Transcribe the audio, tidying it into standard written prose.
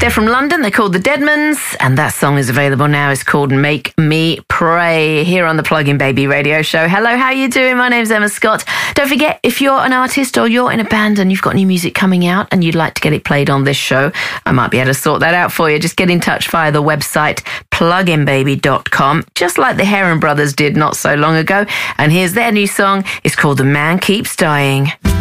They're from London. They're called the Deadmans, and that song is available now. It's called Make Me Pray here on the Plug-in Baby radio show. Hello, how you doing? My name's Emma Scott. Don't forget, if you're an artist or you're in a band and you've got new music coming out and you'd like to get it played on this show, I might be able to sort that out for you. Just get in touch via the website pluginbaby.com, just like the Heron Brothers did not so long ago. And here's their new song. It's called The Man Keeps Dying.